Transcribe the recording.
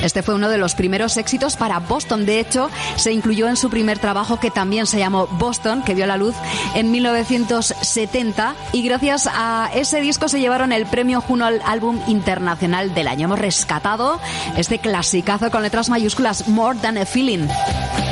Este fue uno de los primeros éxitos para Boston. De hecho, se incluyó en su primer trabajo, que también se llamó Boston, que vio la luz en 1970, y gracias a ese disco se llevaron el premio Juno al Álbum Internacional del Año. Hemos rescatado este clasicazo con letras mayúsculas, More Than a Feeling.